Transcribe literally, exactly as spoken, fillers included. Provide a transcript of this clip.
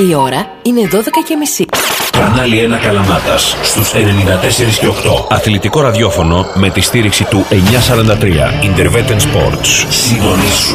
Η ώρα είναι δώδεκα και μισή. Κανάλι ένα Καλαμάτας στους ενενήντα τέσσερα και οκτώ. Αθλητικό ραδιόφωνο με τη στήριξη του εννιακόσια σαράντα τρία Intervetten Sports. Συντονίσου.